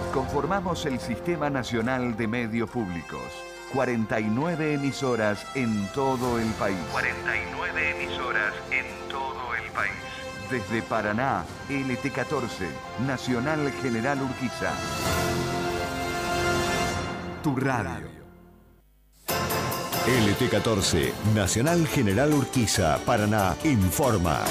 Conformamos el Sistema Nacional de Medios Públicos. 49 emisoras en todo el país. 49 emisoras en todo el país. Desde Paraná, LT14, Nacional General Urquiza. Tu radio. LT14, Nacional General Urquiza, Paraná, informa.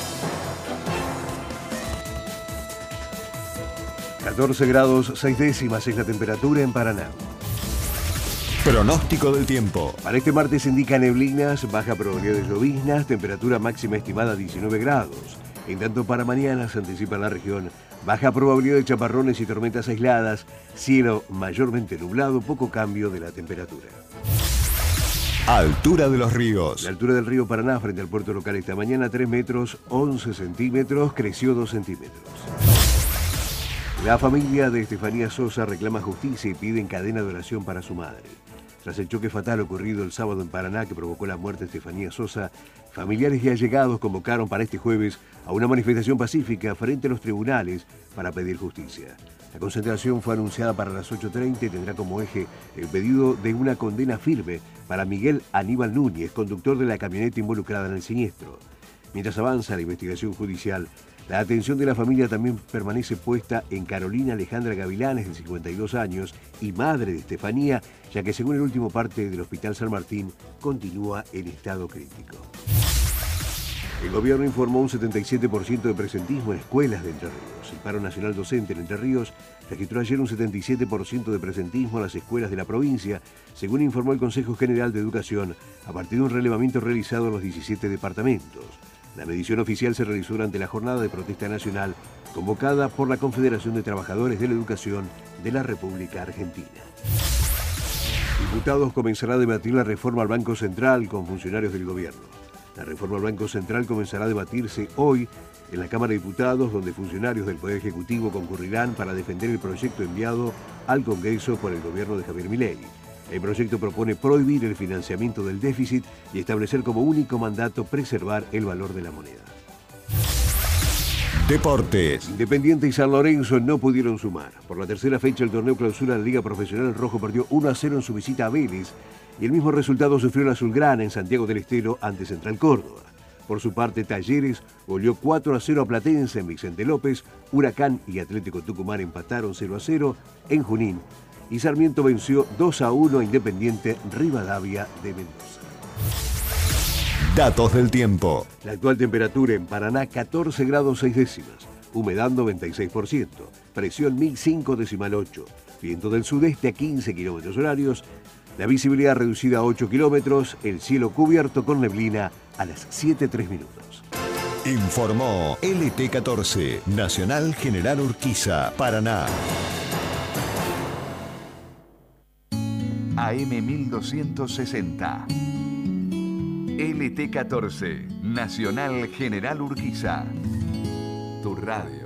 14 grados 6 décimas es la temperatura en Paraná. Pronóstico del tiempo. Para este martes indica neblinas, baja probabilidad de lloviznas, temperatura máxima estimada 19 grados. En tanto para mañana se anticipa en la región baja probabilidad de chaparrones y tormentas aisladas, cielo mayormente nublado, poco cambio de la temperatura. Altura de los ríos. La altura del río Paraná frente al puerto local esta mañana 3 metros 11 centímetros, creció 2 centímetros. La familia de Estefanía Sosa reclama justicia y pide cadena de oración para su madre. Tras el choque fatal ocurrido el sábado en Paraná que provocó la muerte de Estefanía Sosa, familiares y allegados convocaron para este jueves a una manifestación pacífica frente a los tribunales para pedir justicia. La concentración fue anunciada para las 8:30 y tendrá como eje el pedido de una condena firme para Miguel Aníbal Núñez, conductor de la camioneta involucrada en el siniestro. Mientras avanza la investigación judicial, la atención de la familia también permanece puesta en Carolina Alejandra Gavilanes, de 52 años, y madre de Estefanía, ya que según el último parte del Hospital San Martín, continúa en estado crítico. El gobierno informó un 77% de presentismo en escuelas de Entre Ríos. El paro nacional docente en Entre Ríos registró ayer un 77% de presentismo en las escuelas de la provincia, según informó el Consejo General de Educación, a partir de un relevamiento realizado en los 17 departamentos. La medición oficial se realizó durante la jornada de protesta nacional convocada por la Confederación de Trabajadores de la Educación de la República Argentina. Diputados comenzará a debatir la reforma al Banco Central con funcionarios del gobierno. La reforma al Banco Central comenzará a debatirse hoy en la Cámara de Diputados, donde funcionarios del Poder Ejecutivo concurrirán para defender el proyecto enviado al Congreso por el gobierno de Javier Milei. El proyecto propone prohibir el financiamiento del déficit y establecer como único mandato preservar el valor de la moneda. Deportes. Independiente y San Lorenzo no pudieron sumar. Por la tercera fecha del torneo clausura de la Liga Profesional, el Rojo perdió 1-0 en su visita a Vélez y el mismo resultado sufrió el Azulgrana en Santiago del Estero ante Central Córdoba. Por su parte, Talleres goleó 4-0 a Platense en Vicente López, Huracán y Atlético Tucumán empataron 0-0 en Junín, y Sarmiento venció 2-1 a Independiente Rivadavia de Mendoza. Datos del tiempo. La actual temperatura en Paraná 14 grados 6 décimas, humedad 96%, presión 1005,8, viento del sudeste a 15 kilómetros horarios, la visibilidad reducida a 8 kilómetros, el cielo cubierto con neblina a las 7:03 minutos. Informó LT14, Nacional General Urquiza, Paraná. AM 1260. LT14, Nacional General Urquiza. Tu radio.